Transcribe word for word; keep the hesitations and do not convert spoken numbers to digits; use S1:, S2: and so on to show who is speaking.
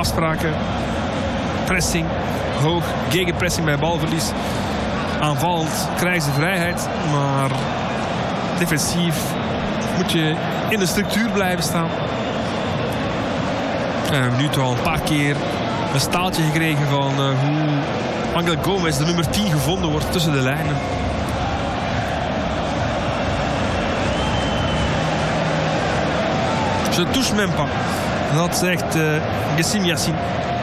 S1: afspraken. Pressing, hoog, gegenpressing bij balverlies. Aanvallend krijgen ze vrijheid, maar defensief moet je in de structuur blijven staan. En we hebben nu toch al een paar keer een staaltje gekregen van uh, hoe Angel Gomez, de nummer tien, gevonden wordt tussen de lijnen. Je touche même pas. Dat zegt uh, Gessim Yacine.